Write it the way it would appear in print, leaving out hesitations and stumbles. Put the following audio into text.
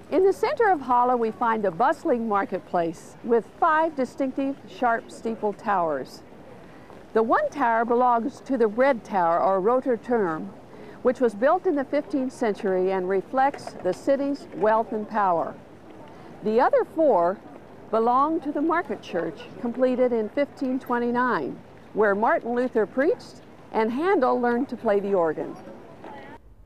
In the center of Halle, we find a bustling marketplace with 5 distinctive, sharp steeple towers. The one tower belongs to the Red Tower, or Roter Turm, which was built in the 15th century and reflects the city's wealth and power. The other 4 belong to the Market Church, completed in 1529, where Martin Luther preached and Handel learned to play the organ.